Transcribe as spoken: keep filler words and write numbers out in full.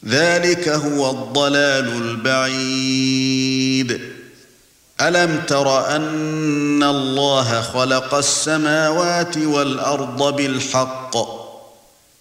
ذلك هو الضلال البعيد. ألم تر أن الله خلق السماوات والأرض بالحق